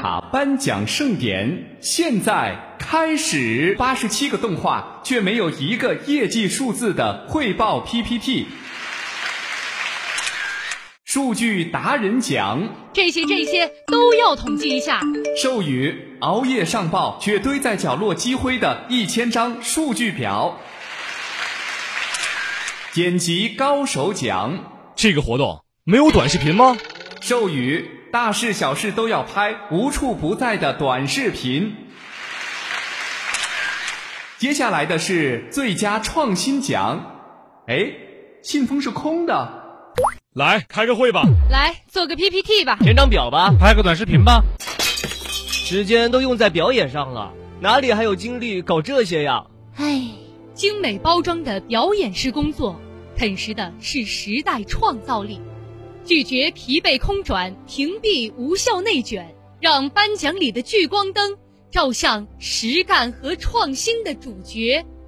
卡颁奖盛典现在开始。87个动画，却没有一个业绩数字的汇报 PPT。数据达人奖， 这些都要统计一下。 授予熬夜上报却堆在角落积灰的1000张数据表。剪辑高手奖， 这个活动没有短视频吗？ 授予大事小事都要拍，无处不在的短视频。接下来的是最佳创新奖。信封是空的。 来开个会吧， 来做个 PPT 吧， 填张表吧， 拍个短视频吧。 时间都用在表演上了，哪里还有精力搞这些呀？ 精美包装的表演式工作，啃食的是时代创造力。拒绝疲惫空转，屏蔽无效内卷，让颁奖里的聚光灯照向实干和创新的主角。